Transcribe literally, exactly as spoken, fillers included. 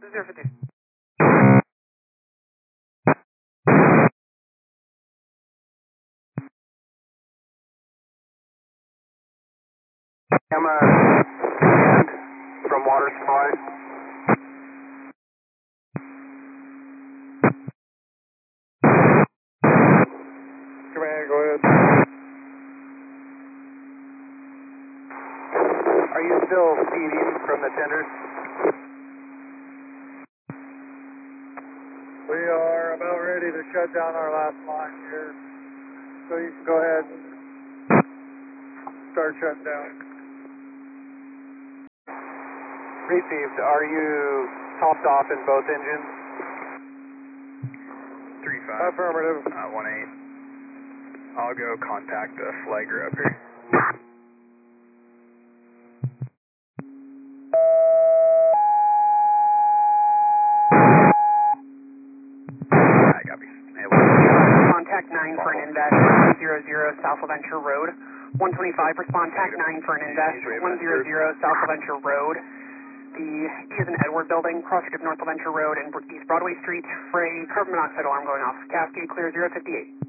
zero fifty. Emma from water supply. Command, go ahead. Are you still feeding from the tenders? We are about ready to shut down our last line here. So you can go ahead and start shutting down. Received. Are you topped off in both engines? three five. Affirmative. Uh, one eight. I'll go contact the flagger up here. I copy. Hey, Contact nine for an index, one zero zero South Laventure Road. one twenty-five, respond contact nine for an index, one zero zero South Laventure Road. The E is an Edward building, cross street of North Laventure Road and East Broadway Street for a carbon monoxide alarm going off. Cascade clear zero fifty-eight.